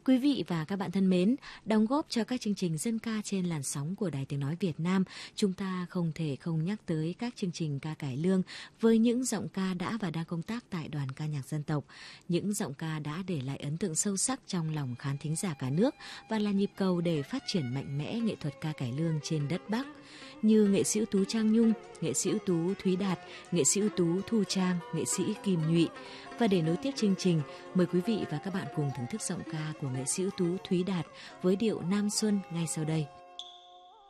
Quý vị và các bạn thân mến, đóng góp cho các chương trình dân ca trên làn sóng của Đài Tiếng Nói Việt Nam, chúng ta không thể không nhắc tới các chương trình ca cải lương với những giọng ca đã và đang công tác tại đoàn ca nhạc dân tộc. Những giọng ca đã để lại ấn tượng sâu sắc trong lòng khán thính giả cả nước và là nhịp cầu để phát triển mạnh mẽ nghệ thuật ca cải lương trên đất Bắc. Như nghệ sĩ ưu tú Trang Nhung, nghệ sĩ ưu tú Thúy Đạt, nghệ sĩ ưu tú Thu Trang, nghệ sĩ Kim Nhụy. Và để nối tiếp chương trình, mời quý vị và các bạn cùng thưởng thức giọng ca của nghệ sĩ ưu tú Thúy Đạt với điệu Nam Xuân ngay sau đây.